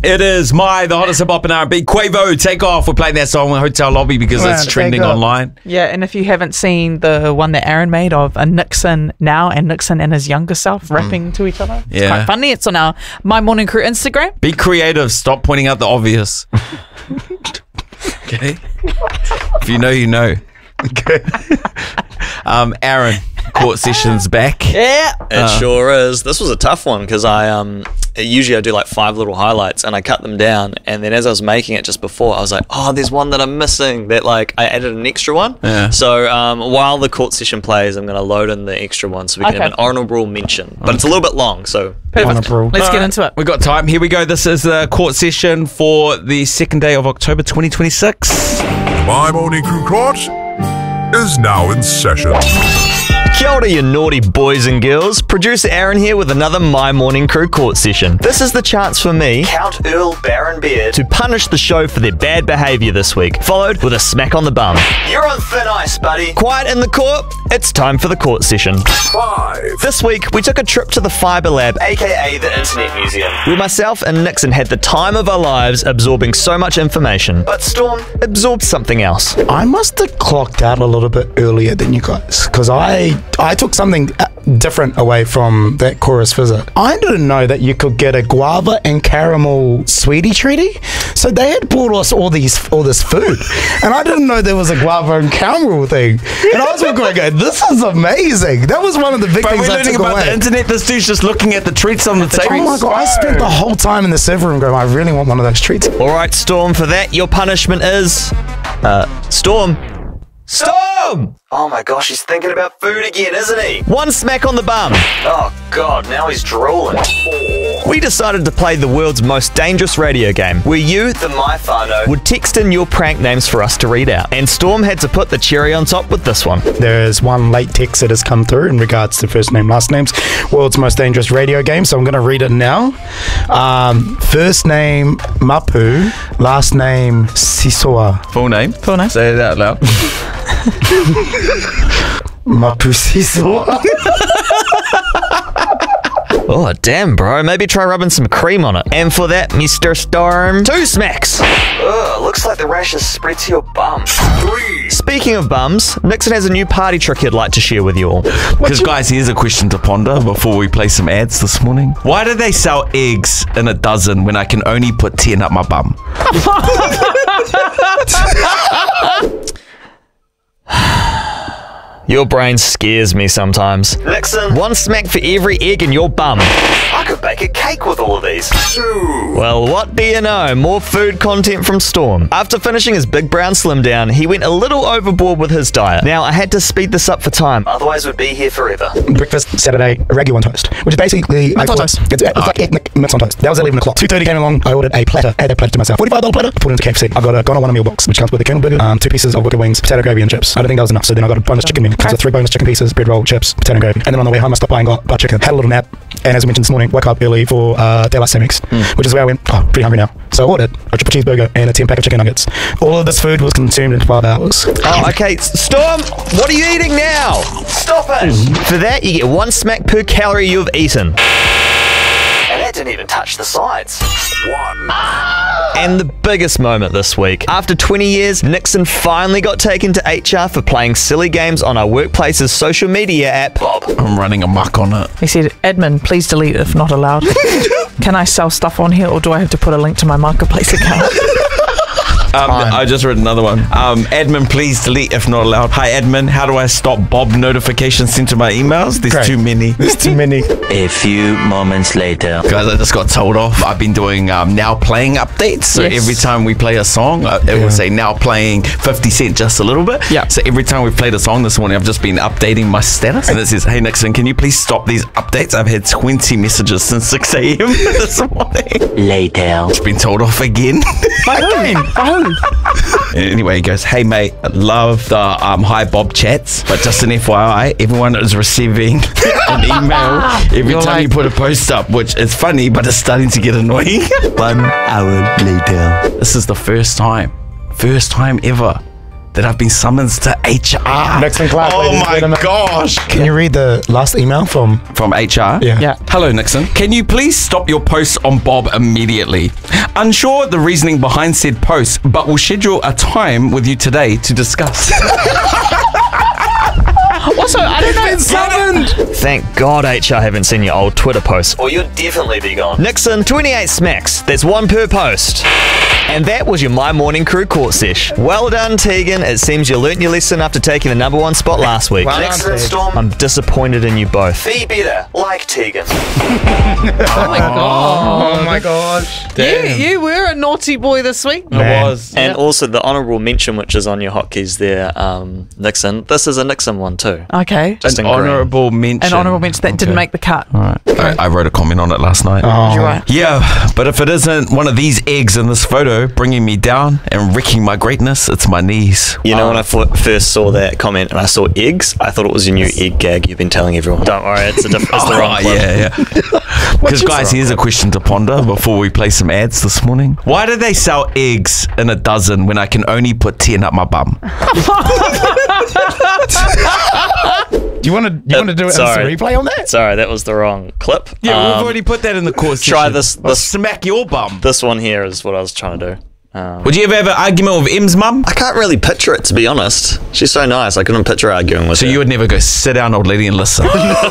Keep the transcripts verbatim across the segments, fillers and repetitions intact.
It is my, the hottest hip hop and R and B. Quavo, Take Off. We're playing that song in the hotel lobby because Man, it's trending online. Yeah, and if you haven't seen the one that Aaron made of a Nixon now and Nixon and his younger self rapping mm. to each other, it's yeah. quite funny. It's on our My Morning Crew Instagram. Be creative. Stop pointing out the obvious. Okay? If you know, you know. Okay. um, Aaron, court session's back. Yeah. It Uh. sure is. This was a tough one because I um usually I do like five little highlights and I cut them down, and then as I was making it just before, I was like, oh, there's one that I'm missing. That like I added an extra one. Yeah. So um, while the court session plays, I'm gonna load in the extra one so we can Okay. have an honourable mention. But it's a little bit long, so Perfect. Honourable. Let's All get right, into it. We've got time. Here we go. This is the court session for the second day of October twenty twenty-six. My Morning Crew Court is now in session. Kia ora, you naughty boys and girls. Producer Aaron here with another My Morning Crew court session. This is the chance for me, Count Earl Baron Beard, to punish the show for their bad behaviour this week, followed with a smack on the bum. You're on thin ice, buddy. Quiet in the court. It's time for the court session. Five. This week, we took a trip to the Fibre Lab, aka the Internet Museum, where myself and Nixon had the time of our lives absorbing so much information. But Storm absorbed something else. I must have clocked out a little bit earlier than you guys, because I I took something different away from that chorus visit. I didn't know that you could get a guava and caramel sweetie treaty. So they had brought us all these all this food, and I didn't know there was a guava and caramel thing. And I was going, "Go, this is amazing." That was one of the big But things we're I learning took about away. the internet. This dude's just looking at the treats on the table. Oh my god! I spent the whole time in the server room going, "I really want one of those treats." All right, Storm, for that, your punishment is... Uh, Storm. Storm! Oh my gosh, he's thinking about food again, isn't he? One smack on the bum. Oh god, now he's drooling. We decided to play the world's most dangerous radio game, where you, the MyFarno, would text in your prank names for us to read out. And Storm had to put the cherry on top with this one. There is one late text that has come through in regards to first name, last names. World's most dangerous radio game, so I'm going to read it now. Um, first name, Mapu. Last name, Sisoa. Full name? Full name. Say it out loud. Mapu Sisoa. Oh, damn, bro. Maybe try rubbing some cream on it. And for that, Mister Storm, two smacks. Ugh, looks like the rash has spread to your bum. Three. Speaking of bums, Nixon has a new party trick he'd like to share with you all. Because, guys, here's a question to ponder before we play some ads this morning. Why do they sell eggs in a dozen when I can only put ten up my bum? Your brain scares me sometimes. Nixon, one smack for every egg in your bum. I could bake a cake with all of these. Two. Well, what do you know? More food content from Storm. After finishing his Big Brown Slim Down, he went a little overboard with his diet. Now, I had to speed this up for time, otherwise we'd be here forever. Breakfast Saturday, regular on toast, which is basically Mix on toast. It's, it's like ethnic mix on toast. That was at eleven o'clock. two thirty came along. I ordered a platter. Add that platter to myself. forty-five dollar platter. Put it into K F C. I got a Gone on One meal box, which comes with a Colonel burger, um, two pieces of wicked wings, potato gravy, and chips. I don't think that was enough, so then I got a bonus chicken meal. Comes with three bonus chicken pieces, bread roll, chips, potato gravy. And then on the way home, I stopped by and got butter chicken. Had a little nap, and as I mentioned this morning, woke up early for uh, daylight savings, mm. which is where I went. Oh, pretty hungry now. So I ordered a triple cheeseburger and a ten pack of chicken nuggets. All of this food was consumed in twelve hours. Oh, okay. Storm, what are you eating now? Stop it! For that, you get one smack per calorie you've eaten. And that didn't even touch the sides. One. And the biggest moment this week. After twenty years, Nixon finally got taken to H R for playing silly games on our workplace's social media app, Bob. I'm running amok on it. He said, admin, please delete if not allowed. Can I sell stuff on here, or do I have to put a link to my marketplace account? Um, I just read another one. Um, admin, please delete if not allowed. Hi, admin. How do I stop Bob notifications sent to my emails? There's Great. too many. There's too many. A few moments later. Guys, I just got told off. I've been doing um, now playing updates. So Yes. every time we play a song, uh, it Yeah. will say now playing fifty Cent just a little bit. Yeah. So every time we played a song this morning, I've just been updating my status. And it says, hey, Nixon, can you please stop these updates? I've had twenty messages since six a.m. this morning. Later. I've been told off again. Again. Oh. Anyway, he goes, hey, mate, I love the um, Hi Bob chats, but just an F Y I, everyone is receiving an email every You're time like- you put a post up, which is funny, but it's starting to get annoying. One hour later. This is the first time, first time ever that I've been summoned to H R. Nixon Clark, Oh ladies and my gentlemen. gosh. Can you read the last email from? From H R? Yeah. Yeah. Hello, Nixon. Can you please stop your posts on Bob immediately? Unsure the reasoning behind said post, but will schedule a time with you today to discuss. Also, I don't know. Thank God H R haven't seen your old Twitter posts, or you'd definitely be gone. Nixon, twenty-eight smacks. That's one per post. And that was your My Morning Crew court sesh. Well done, Tegan. It seems you learnt your lesson after taking the number one spot last week. Well done, Nixon, Tegan. Storm. I'm disappointed in you both. Be better, like Tegan. Oh my god. Oh my gosh. You, you were a naughty boy this week. I was. And also the honourable mention, which is on your hotkeys there, um, Nixon. This is a Nixon one too. Okay. Just An in green. honourable mention. An honourable mention that didn't Okay. make the cut. All right. I, I wrote a comment on it last night. Oh. You're right. Yeah, but if it isn't one of these eggs in this photo bringing me down and wrecking my greatness, it's my knees. You know, when I f- first saw that comment and I saw eggs, I thought it was your new egg gag you've been telling everyone. Don't worry, it's, a diff- it's the wrong Oh, clip. yeah, yeah. Because, guys, here's a question to ponder before we play some ads this morning. Why do they sell eggs in a dozen when I can only put ten up my bum? Do you want to? You Uh, want to do it sorry. as a replay on that? Sorry, that was the wrong clip. Yeah, Um, we've already put that in the course. try session. this- I'll this- smack your bum. This one here is what I was trying to do. Um, Would you ever have an argument with M's mum? I can't really picture it, to be honest. She's so nice, I couldn't picture arguing with So her. you would never go sit down, old lady, and listen.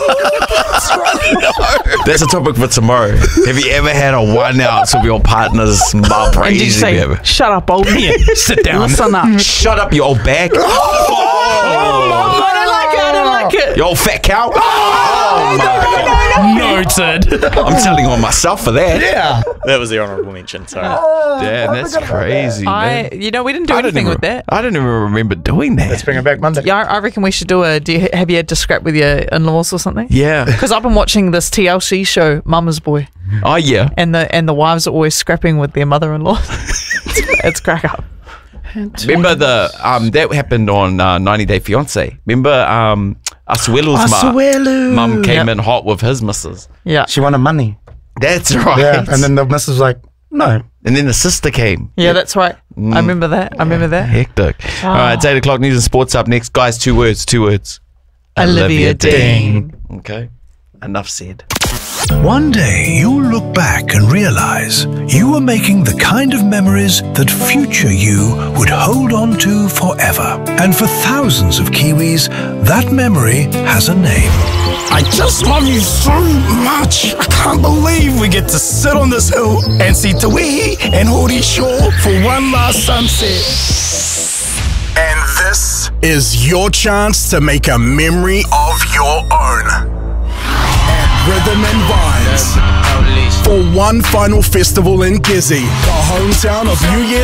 That's a topic for tomorrow. Have you ever had a one outs with your partner's mum? And did you say, shut up, old man. Sit down. Listen up. Shut up, you old bag. Oh, I don't like it. I don't like it. You old fat cow. Oh, my Noted. I'm telling on myself for that. Yeah. That was the honourable mention, sorry. Damn, that's crazy, I, man. you know, we didn't do I don't anything even- with that. I don't even remember doing that. Let's bring it back Monday. Yeah, I I reckon we should do a. Do you, have you had to scrap with your in-laws or something? Yeah. Because I've been watching this T L C show, Mama's Boy, Oh, yeah. and the and the wives are always scrapping with their mother-in-law. it's, it's crack up. Remember the um that happened on uh, ninety Day Fiance. Remember um Asuelu's mum Asuelu. mum came Yep. in hot with his missus. Yeah, She wanted money. That's right. Yeah. And then the missus was like, no. and then the sister came. yeah, that's right. I remember that. I remember that. Hectic. All right, it's eight o'clock news and sports up next. Guys, two words, two words. Olivia Dean. Okay. Enough said. One day you'll look back and realize you were making the kind of memories that future you would hold on to forever. And for thousands of Kiwis, that memory has a name. I just love you so much. I can't believe we get to sit on this hill and see Te Wihi and Hori Shore for one last sunset. And this is your chance to make a memory of your own. At Rhythm and Vines for one final festival in Gizzy, the hometown of New Year's